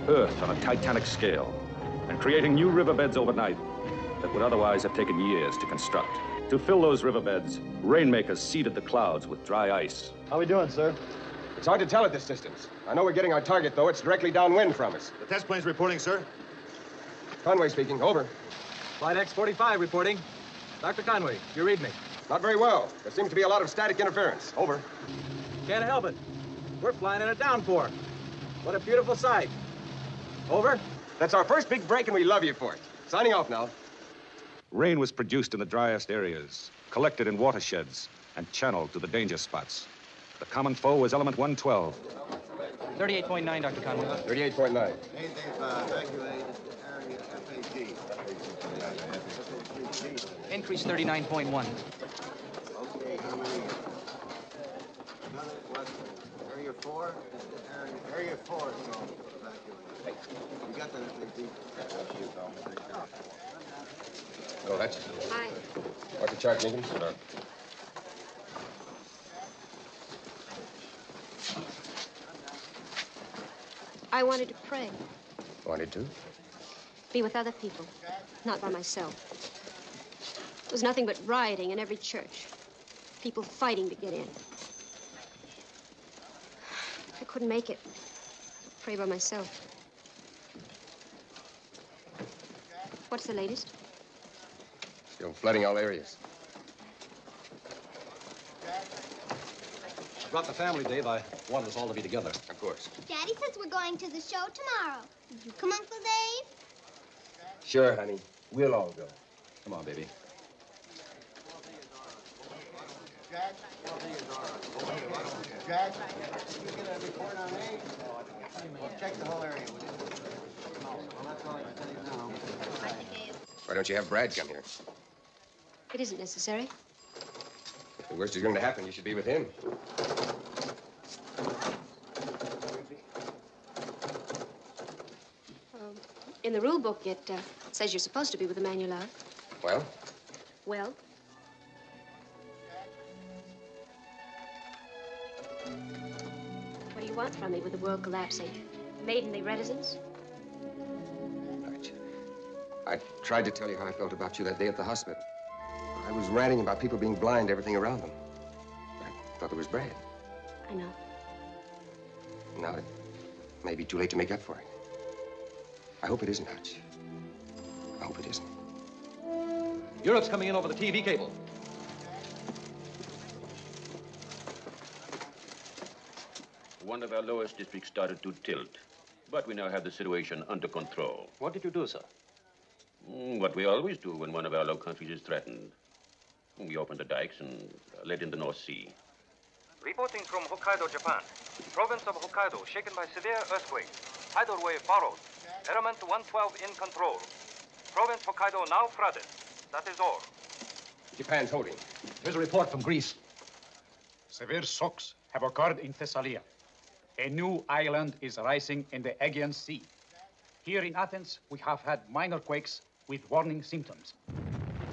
Earth on a titanic scale and creating new riverbeds overnight that would otherwise have taken years to construct. To fill those riverbeds, rainmakers seeded the clouds with dry ice. How we doing, sir? It's hard to tell at this distance. I know we're getting our target, though. It's directly downwind from us. The test plane's reporting, sir. Conway speaking. Over. Flight X-45 reporting. Dr. Conway, you read me. Not very well. There seems to be a lot of static interference. Over. Can't help it. We're flying in a downpour. What a beautiful sight. Over. That's our first big break, and we love you for it. Signing off now. Rain was produced in the driest areas, collected in watersheds, and channeled to the danger spots. The common foe was element 112. 38.9, Dr. Conway. 38.9. Increase 39.1. Area 4? Area 4, so evacuate. You got that FAT? Hello, that's... Hi. What's the charge, Jenkins? I wanted to pray. Wanted to? Be with other people, not by myself. It was nothing but rioting in every church. People fighting to get in. I couldn't make it. I'd pray by myself. What's the latest? Still flooding all areas. Brought the family, Dave. I wanted us all to be together. Of course. Daddy says we're going to the show tomorrow. Will you come, Uncle Dave? Sure, honey. We'll all go. Come on, baby. Jack? Jack? Can you get a report on me? Check the whole area. Well, that's all I can tell you now. Why don't you have Brad come here? It isn't necessary. If the worst is going to happen, you should be with him. In the rule book, it says you're supposed to be with the man you love. Well? Well? What do you want from me with the world collapsing? Maidenly reticence? Arch, I tried to tell you how I felt about you that day at the hospital. I was ranting about people being blind to everything around them. I thought it was Brad. I know. Now it may be too late to make up for it. I hope it isn't, Arch. I hope it isn't. Europe's coming in over the TV cable. One of our lowest districts started to tilt, but we now have the situation under control. What did you do, sir? What we always do when one of our low countries is threatened. We opened the dikes and let in the North Sea. Reporting from Hokkaido, Japan. Province of Hokkaido shaken by severe earthquake. Tidal wave followed. Element 112 in control. Province Hokkaido now flooded. That is all. Japan's holding. Here's a report from Greece. Severe shocks have occurred in Thessalia. A new island is rising in the Aegean Sea. Here in Athens, we have had minor quakes with warning symptoms.